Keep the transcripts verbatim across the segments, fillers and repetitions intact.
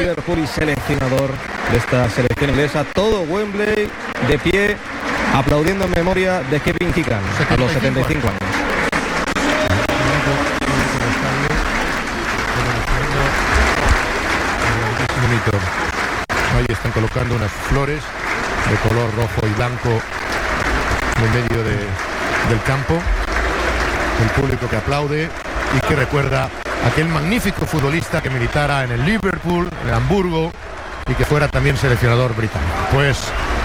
Liverpool y seleccionador de esta selección inglesa. Todo Wembley de pie, aplaudiendo en memoria de Kevin Keegan a los setenta y cinco años. Ahí están colocando unas flores de color rojo y blanco en el medio de, del campo. El público que aplaude y que recuerda a aquel magnífico futbolista que militara en el Liverpool, en el Hamburgo, y que fuera también seleccionador británico. Pues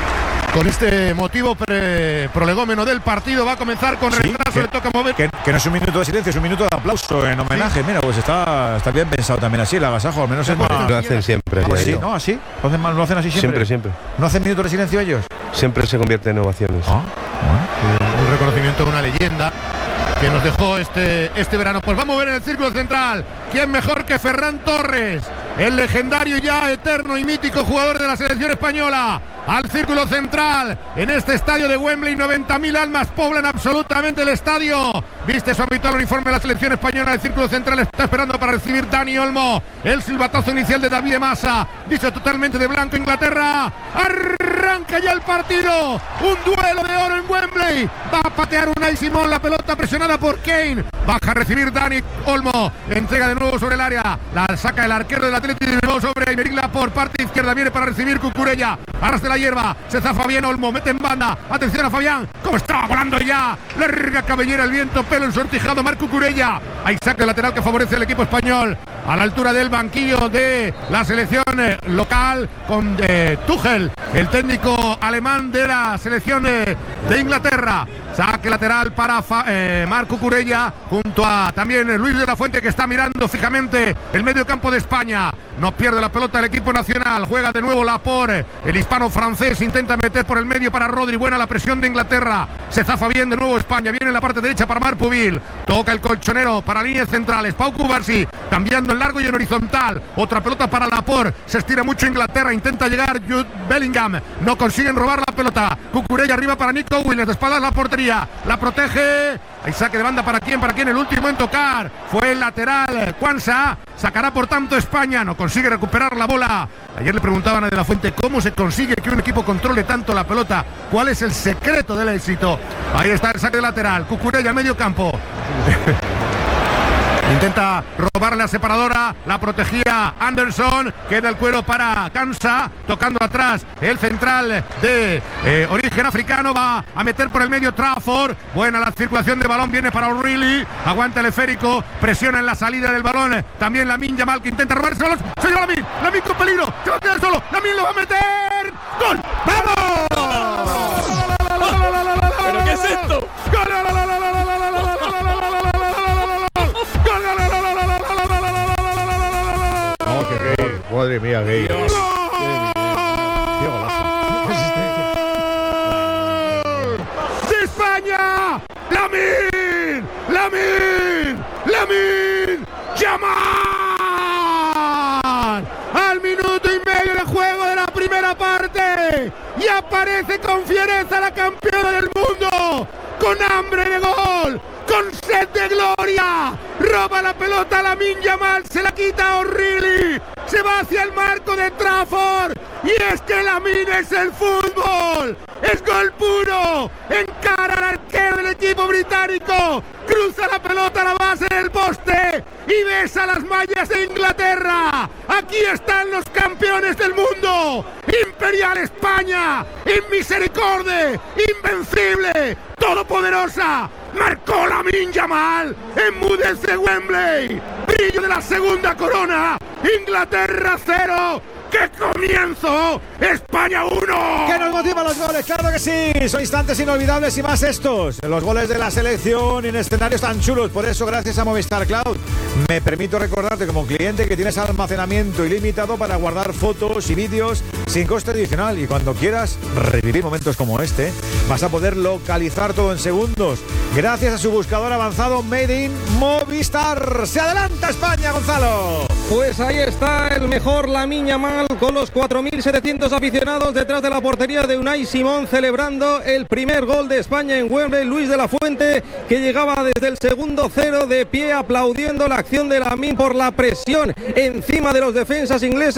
con este motivo pre prolegómeno del partido va a comenzar con sí, retraso, que, le toca mover. Que, que no es un minuto de silencio, es un minuto de aplauso en homenaje. Sí. Mira, pues está, está bien pensado también así, el agasajo, al menos en Lo hacen siempre. Ah, sí, ¿no? ¿Así? ¿Lo hacen, ¿Lo hacen así siempre? Siempre, siempre. ¿No hacen minutos de silencio ellos? Siempre se convierte en ovaciones. Ah, bueno. Un reconocimiento de una leyenda que nos dejó este, este verano. Pues vamos a ver en el círculo central quién mejor que Ferran Torres, el legendario ya eterno y mítico jugador de la selección española. Al círculo central, en este estadio de Wembley, noventa mil almas poblan absolutamente el estadio. Viste su habitual uniforme de la selección española. El círculo central está esperando para recibir Dani Olmo. El silbatazo inicial de David Massa, dice totalmente de blanco Inglaterra. Arranca ya el partido, un duelo de oro en Wembley. Va a patear Unai Simón, la pelota presionada por Kane. Baja a recibir Dani Olmo, entrega de nuevo sobre el área, la saca el arquero del Atlético de Bilbao sobre Aymerila por parte izquierda, viene para recibir Cucurella, arrastra la hierba, se zafa bien Olmo, mete en banda, atención a Fabián, como está volando ya, larga cabellera el viento, pelo ensortijado, Marc Cucurella, hay saque lateral que favorece al equipo español, a la altura del banquillo de la selección eh, local, con eh, Tuchel, el técnico alemán de la selección eh, de Inglaterra. Saque lateral para eh, Marc Cucurella, junto a también eh, Luis de la Fuente, que está mirando fijamente el medio campo de España. No pierde la pelota el equipo nacional, juega de nuevo Laporte, el hispano francés intenta meter por el medio para Rodri, buena la presión de Inglaterra, se zafa bien de nuevo España, viene en la parte derecha para Marc Pubil, toca el colchonero para líneas centrales, Pau Cubarsí, cambiando en largo y en horizontal, otra pelota para Laporte, se estira mucho Inglaterra, intenta llegar Jude Bellingham, no consiguen robar la pelota, Cucurella arriba para Nico Williams, de espaldas la portería, la protege, hay saque de banda para quién, para quién, el último en tocar, fue el lateral, Kwanza, sacará por tanto España, no consigue recuperar la bola. Ayer le preguntaban a De la Fuente cómo se consigue que un equipo controle tanto la pelota, cuál es el secreto del éxito. Ahí está el saque de lateral, Cucurella medio campo. Intenta robar la separadora, la protegía Anderson, queda el cuero para Kansa, tocando atrás el central de eh, origen africano, va a meter por el medio Trafford, buena la circulación de balón, viene para O'Reilly, aguanta el esférico, presiona en la salida del balón, también Lamine Yamal que intenta robarse los, se lleva Lamine, Lamine con peligro, se va a quedar solo, Lamine lo va a meter, ¡gol! ¡Vamos! ¿Pero qué es esto? ¡Gol! Madre mía, gay. ¡Qué golazo! ¡De España! ¡Lamine! ¡Lamine! ¡Lamine! ¡Yamal! Al minuto y medio de juego de la primera parte. Y aparece con fiereza la campeona del mundo. Con hambre de gol. Con sed de gloria, roba la pelota a Lamine Yamal, se la quita a O'Reilly, se va hacia el marco de Trafford, y es que Lamine es el fútbol, es gol puro, encara al arquero del equipo británico, cruza la pelota a la base del poste, y besa las mallas de Inglaterra. Aquí están los campeones del mundo, Imperial España, inmisericordia, invencible, todopoderosa. Marcó Lamine Yamal, enmudece Wembley, brillo de la segunda corona, Inglaterra cero, ¡qué comienzo! ¡España uno! ¡Que nos motivan los goles! ¡Claro que sí! Son instantes inolvidables y más estos, los goles de la selección en escenarios tan chulos. Por eso, gracias a Movistar Cloud, me permito recordarte como cliente que tienes almacenamiento ilimitado para guardar fotos y vídeos sin coste adicional. Y cuando quieras revivir momentos como este, vas a poder localizar todo en segundos gracias a su buscador avanzado Made in Movistar. ¡Se adelanta España, Gonzalo! Pues ahí está el mejor Lamine Yamal con los cuatro mil setecientos aficionados detrás de la portería de Unai Simón, celebrando el primer gol de España en Wembley. Luis de la Fuente, que llegaba desde el segundo cero de pie, aplaudiendo la acción de Lamine por la presión encima de los defensas ingleses.